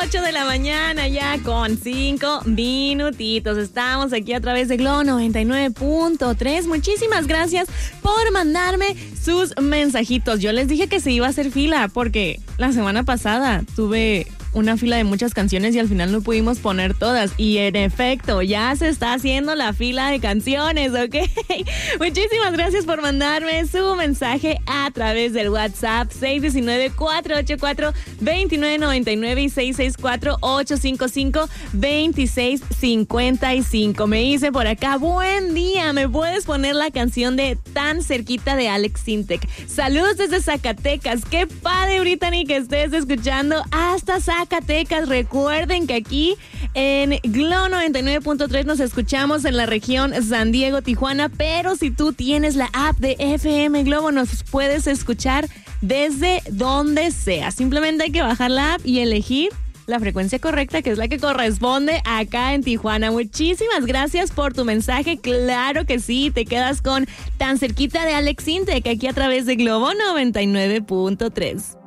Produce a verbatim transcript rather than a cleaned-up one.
ocho de la mañana, ya con cinco minutitos. Estamos aquí a través de Globo noventa y nueve punto tres. Muchísimas gracias por mandarme sus mensajitos. Yo les dije que se iba a hacer fila porque la semana pasada tuve una fila de muchas canciones y al final no pudimos poner todas. Y en efecto, ya se está haciendo la fila de canciones, ¿ok? Muchísimas gracias por mandarme su mensaje a través del WhatsApp seis uno nueve, cuatro ocho cuatro, dos nueve nueve nueve y seis seis cuatro, ocho cinco cinco, dos seis cinco cinco. Me dice por acá, buen día, ¿me puedes poner la canción de Tan Cerquita de Alex Sintek? Saludos desde Zacatecas. Qué padre, Brittany, que estés escuchando hasta Zacatecas. Zacatecas. Recuerden que aquí en Globo noventa y nueve punto tres nos escuchamos en la región San Diego, Tijuana, pero si tú tienes la app de F M Globo nos puedes escuchar desde donde sea. Simplemente hay que bajar la app y elegir la frecuencia correcta, que es la que corresponde acá en Tijuana. Muchísimas gracias por tu mensaje. Claro que sí, te quedas con Tan Cerquita de Alex Sintek aquí a través de Globo noventa y nueve punto tres.